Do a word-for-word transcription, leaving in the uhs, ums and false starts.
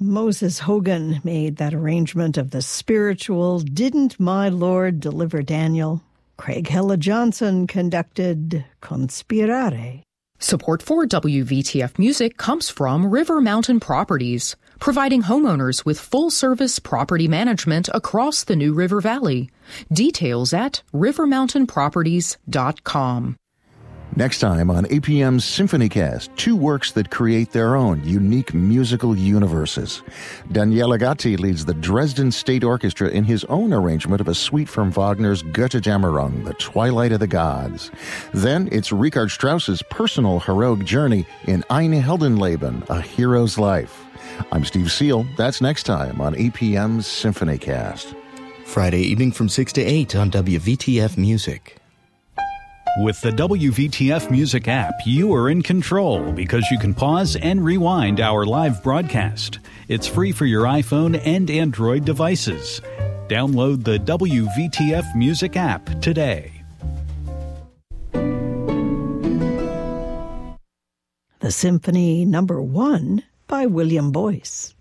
Moses Hogan made that arrangement of the spiritual Didn't My Lord Deliver Daniel? Craig Hella Johnson conducted Conspirare. Support for W V T F Music comes from River Mountain Properties, providing homeowners with full-service property management across the New River Valley. Details at river mountain properties dot com. Next time on A P M's SymphonyCast, two works that create their own unique musical universes. Daniele Gatti leads the Dresden State Orchestra in his own arrangement of a suite from Wagner's Götterdämmerung, The Twilight of the Gods. Then it's Richard Strauss's personal heroic journey in Ein Heldenleben, A Hero's Life. I'm Steve Seal. That's next time on A P M's SymphonyCast. Friday evening from six to eight on W V T F Music. With the W V T F Music app, you are in control because you can pause and rewind our live broadcast. It's free for your iPhone and Android devices. Download the W V T F Music app today. The Symphony Number One by William Boyce.